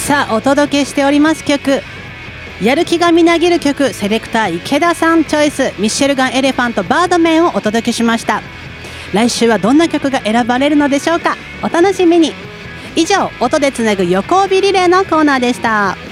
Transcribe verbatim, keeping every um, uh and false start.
さあお届けしております曲、やる気がみなぎる曲、セレクター池田さんチョイス、ミッシェルガンエレファントバードメンをお届けしました。来週はどんな曲が選ばれるのでしょうか。お楽しみに。以上、音でつなぐ横帯リレーのコーナーでした。